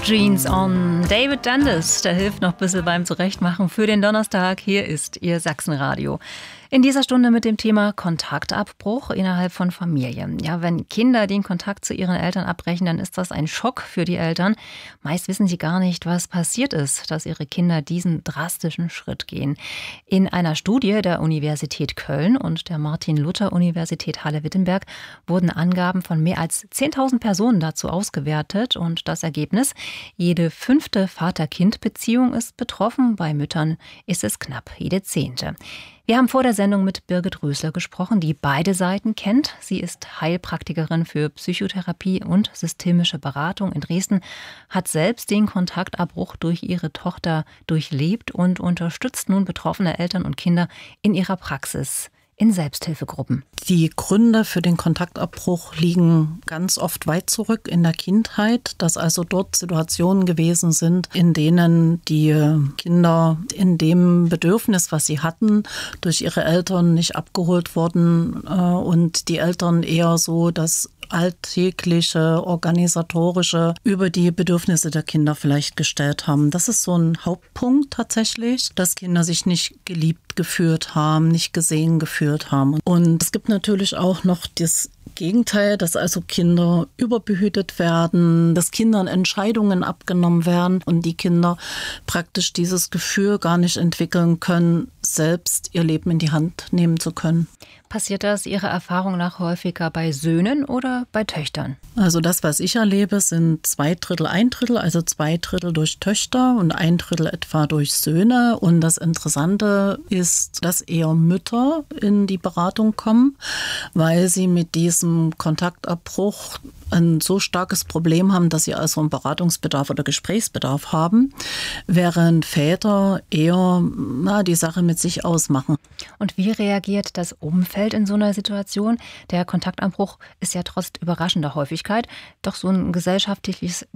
Jeans on. David Dundas, der hilft noch ein bisschen beim Zurechtmachen für den Donnerstag. Hier ist Ihr Sachsenradio. In dieser Stunde mit dem Thema Kontaktabbruch innerhalb von Familien. Ja, wenn Kinder den Kontakt zu ihren Eltern abbrechen, dann ist das ein Schock für die Eltern. Meist wissen sie gar nicht, was passiert ist, dass ihre Kinder diesen drastischen Schritt gehen. In einer Studie der Universität Köln und der Martin-Luther-Universität Halle-Wittenberg wurden Angaben von mehr als 10.000 Personen dazu ausgewertet. Und das Ergebnis: jede 5. Vater-Kind-Beziehung ist betroffen. Bei Müttern ist es knapp jede 10. Wir haben vor der Sendung mit Birgit Rösler gesprochen, die beide Seiten kennt. Sie ist Heilpraktikerin für Psychotherapie und systemische Beratung in Dresden, hat selbst den Kontaktabbruch durch ihre Tochter durchlebt und unterstützt nun betroffene Eltern und Kinder in ihrer Praxis in Selbsthilfegruppen. Die Gründe für den Kontaktabbruch liegen ganz oft weit zurück in der Kindheit, dass also dort Situationen gewesen sind, in denen die Kinder in dem Bedürfnis, was sie hatten, durch ihre Eltern nicht abgeholt wurden und die Eltern eher so das alltägliche, organisatorische über die Bedürfnisse der Kinder vielleicht gestellt haben. Das ist so ein Hauptpunkt tatsächlich, dass Kinder sich nicht geliebt gefühlt haben, nicht gesehen gefühlt haben. Und es gibt natürlich auch noch das Gegenteil, dass also Kinder überbehütet werden, dass Kindern Entscheidungen abgenommen werden und die Kinder praktisch dieses Gefühl gar nicht entwickeln können, selbst ihr Leben in die Hand nehmen zu können. Passiert das Ihrer Erfahrung nach häufiger bei Söhnen oder bei Töchtern? Also das, was ich erlebe, sind 2/3, 1/3, also 2/3 durch Töchter und 1/3 etwa durch Söhne. Und das Interessante ist, dass eher Mütter in die Beratung kommen, weil sie mit diesem Kontaktabbruch ein so starkes Problem haben, dass sie also einen Beratungsbedarf oder Gesprächsbedarf haben, während Väter eher die Sache mit sich ausmachen. Und wie reagiert das Umfeld in so einer Situation? Der Kontaktabbruch ist ja trotz überraschender Häufigkeit doch so ein gesellschaftliches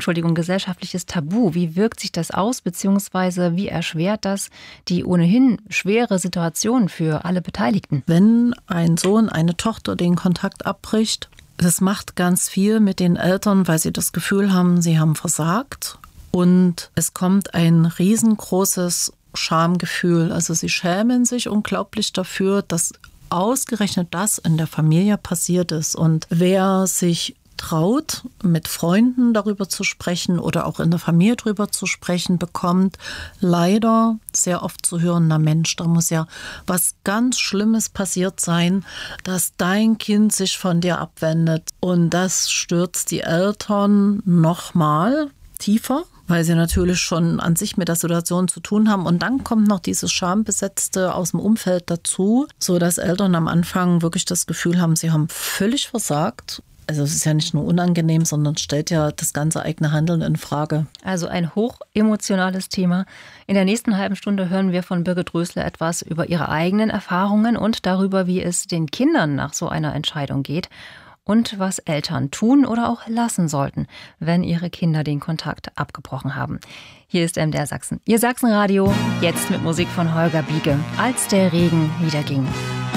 Tabu. Wie wirkt sich das aus, beziehungsweise wie erschwert das die ohnehin schwere Situation für alle Beteiligten? Wenn ein Sohn, eine Tochter den Kontakt abbricht, das macht ganz viel mit den Eltern, weil sie das Gefühl haben, sie haben versagt. Und es kommt ein riesengroßes Schamgefühl. Also sie schämen sich unglaublich dafür, dass ausgerechnet das in der Familie passiert ist. Und wer sich traut, mit Freunden darüber zu sprechen oder auch in der Familie darüber zu sprechen, bekommt leider sehr oft zu hören, na Mensch, da muss ja was ganz Schlimmes passiert sein, dass dein Kind sich von dir abwendet. Und das stürzt die Eltern nochmal tiefer, weil sie natürlich schon an sich mit der Situation zu tun haben. Und dann kommt noch dieses Schambesetzte aus dem Umfeld dazu, so dass Eltern am Anfang wirklich das Gefühl haben, sie haben völlig versagt. Also es ist ja nicht nur unangenehm, sondern stellt ja das ganze eigene Handeln in Frage. Also ein hochemotionales Thema. In der nächsten halben Stunde hören wir von Birgit Rösler etwas über ihre eigenen Erfahrungen und darüber, wie es den Kindern nach so einer Entscheidung geht und was Eltern tun oder auch lassen sollten, wenn ihre Kinder den Kontakt abgebrochen haben. Hier ist MDR Sachsen. Ihr Sachsenradio, jetzt mit Musik von Holger Biege, als der Regen wieder ging.